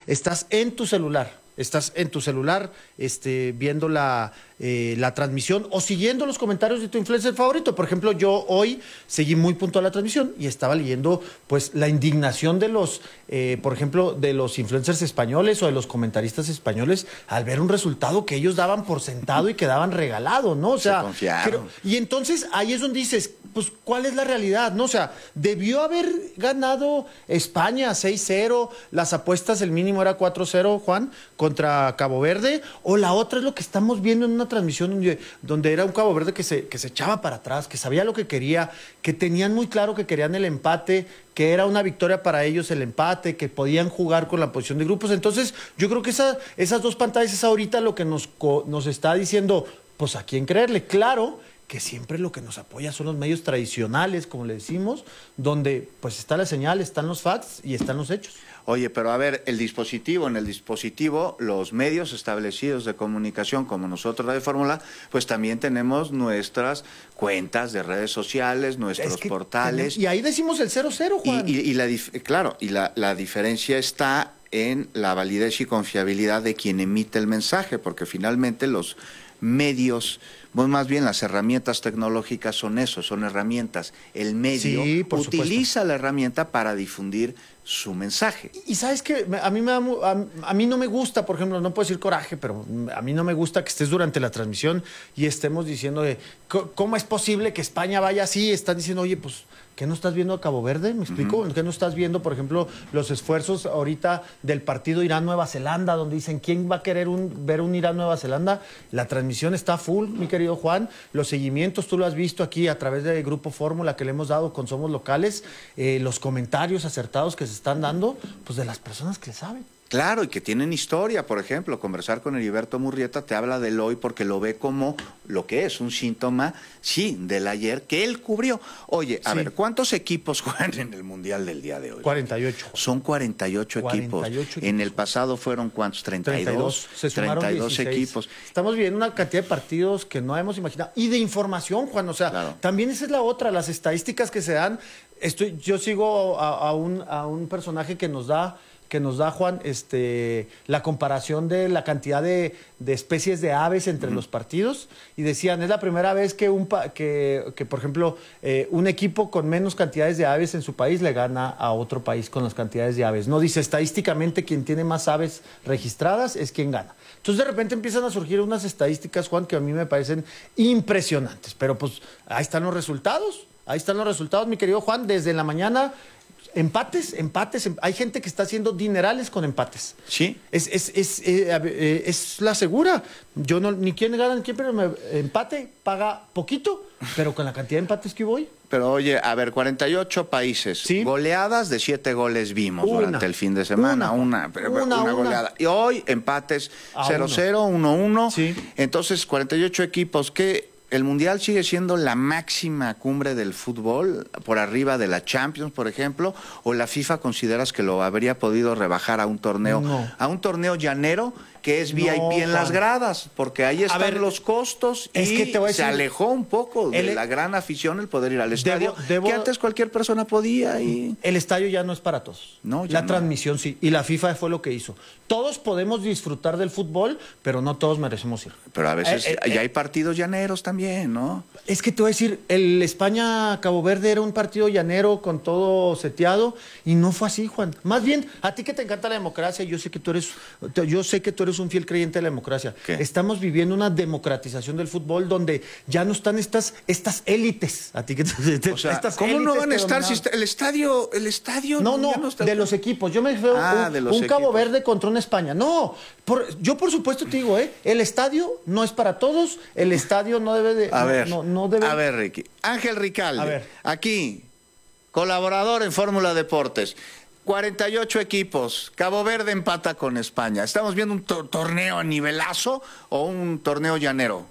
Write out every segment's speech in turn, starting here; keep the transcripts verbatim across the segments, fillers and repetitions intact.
estás en tu celular. Estás en tu celular este, viendo la, eh, la transmisión o siguiendo los comentarios de tu influencer favorito. Por ejemplo, yo hoy seguí muy puntual la transmisión y estaba leyendo pues la indignación de los, eh, por ejemplo, de los influencers españoles o de los comentaristas españoles al ver un resultado que ellos daban por sentado y que daban regalado, ¿no? O sea, se confiaron. creo, y entonces ahí es donde dices, pues, ¿cuál es la realidad? ¿No? O sea, debió haber ganado España seis cero, las apuestas, el mínimo era cuatro cero, Juan, contra Cabo Verde, o la otra es lo que estamos viendo en una transmisión donde, donde era un Cabo Verde que se, que se echaba para atrás, que sabía lo que quería, que tenían muy claro que querían el empate, que era una victoria para ellos el empate, que podían jugar con la posición de grupos. Entonces, yo creo que esa, esas dos pantallas es ahorita lo que nos, nos está diciendo, pues, ¿a quién creerle? Claro que siempre lo que nos apoya son los medios tradicionales, como le decimos, donde pues está la señal, están los facts y están los hechos. Oye, pero a ver, el dispositivo, en el dispositivo, los medios establecidos de comunicación, como nosotros Radio Fórmula, pues también tenemos nuestras cuentas de redes sociales, nuestros es que portales. Tenemos, y ahí decimos el cero cero, Juan. Y, y, y la, claro, y la, la diferencia está en la validez y confiabilidad de quien emite el mensaje, porque finalmente los medios, pues más bien las herramientas tecnológicas son eso, son herramientas. El medio sí, por utiliza supuesto. la herramienta para difundir su mensaje. Y sabes que a mí me da, a, a mí no me gusta, por ejemplo, no puedo decir coraje, pero a mí no me gusta que estés durante la transmisión y estemos diciendo de cómo es posible que España vaya así. Están diciendo, oye, pues, ¿qué no estás viendo a Cabo Verde? ¿Me explico? Uh-huh. ¿Qué no estás viendo, por ejemplo, los esfuerzos ahorita del partido Irán-Nueva Zelanda, donde dicen, ¿quién va a querer un, ver un Irán-Nueva Zelanda? La transmisión está full, mi querido Juan. Los seguimientos, tú lo has visto aquí a través del Grupo Fórmula que le hemos dado con Somos Locales, eh, los comentarios acertados que se están dando, pues de las personas que saben. Claro, y que tienen historia, por ejemplo, conversar con Heriberto Murrieta te habla del hoy porque lo ve como lo que es, un síntoma, sí, del ayer que él cubrió. Oye, a sí. ver, ¿cuántos equipos juegan en el Mundial del día de hoy? cuarenta y ocho. Son cuarenta y ocho, cuarenta y ocho equipos. equipos. En el pasado fueron, ¿cuántos? treinta y dos. Se sumaron treinta y dos dieciséis. Equipos. Estamos viviendo una cantidad de partidos que no hemos imaginado. Y de información, Juan, o sea, claro. También esa es la otra, las estadísticas que se dan. Estoy, yo sigo a, a, un, a un personaje que nos da... que nos da, Juan, este, la comparación de la cantidad de, de especies de aves entre uh-huh. los partidos, y decían, es la primera vez que, un pa que, que por ejemplo, eh, un equipo con menos cantidades de aves en su país le gana a otro país con las cantidades de aves. No dice, estadísticamente, quien tiene más aves registradas es quien gana. Entonces, de repente empiezan a surgir unas estadísticas, Juan, que a mí me parecen impresionantes, pero pues ahí están los resultados, ahí están los resultados, mi querido Juan, desde la mañana... Empates, empates, em hay gente que está haciendo dinerales con empates. Sí. Es, es, es, eh, eh, es la segura. Yo no, ni quién gana, ni quién, pero me, empate paga poquito, pero con la cantidad de empates que voy. Pero oye, a ver, cuarenta y ocho países, ¿sí? Goleadas de siete goles vimos una, durante el fin de semana, una, una, pero, una, una goleada. Una. Y hoy empates cero cero, uno uno. Sí. Entonces, cuarenta y ocho equipos, ¿qué? ¿El Mundial sigue siendo la máxima cumbre del fútbol, por arriba de la Champions, por ejemplo? ¿O la FIFA consideras que lo habría podido rebajar a un torneo, no. a un torneo llanero que es V I P no, en las gradas? Porque ahí están ver, los costos es y que te voy a decir, se alejó un poco de el, la gran afición el poder ir al estadio, debo, debo, que antes cualquier persona podía. Y... El estadio ya no es para todos. No, la no. transmisión sí, y la FIFA fue lo que hizo. Todos podemos disfrutar del fútbol, pero no todos merecemos ir. Pero a veces eh, eh, ya hay partidos llaneros también, ¿no? Es que te voy a decir, el España-Cabo Verde era un partido llanero con todo seteado y no fue así, Juan. Más bien, a ti que te encanta la democracia, yo sé que tú eres, yo sé que tú eres un fiel creyente de la democracia. ¿Qué? Estamos viviendo una democratización del fútbol donde ya no están estas, estas élites. A ti que te, o sea, estas ¿cómo no van a estar si está, el estadio, el estadio? No, no, no está... de los equipos. Yo me refiero ah, un, de los un Cabo equipos. Verde contra una España. No, por, yo por supuesto te digo, ¿eh? El estadio no es para todos. El estadio no debe de. A no, ver, no, no debe... a ver, Ricky. Ángel Ricalde, a ver. aquí, colaborador en Fórmula Deportes. cuarenta y ocho equipos, Cabo Verde empata con España. ¿Estamos viendo un to torneo a nivelazo o un torneo llanero?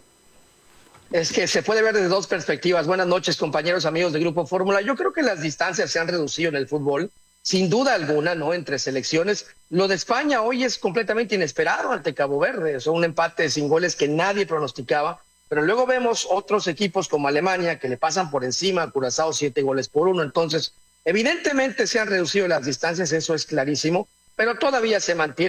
Es que se puede ver desde dos perspectivas. Buenas noches, compañeros, amigos de Grupo Fórmula. Yo creo que las distancias se han reducido en el fútbol, sin duda alguna, ¿no? Entre selecciones. Lo de España hoy es completamente inesperado ante Cabo Verde. Es un empate sin goles que nadie pronosticaba. Pero luego vemos otros equipos como Alemania que le pasan por encima a Curazao siete goles por uno. Entonces, evidentemente se han reducido las distancias, eso es clarísimo, pero todavía se mantiene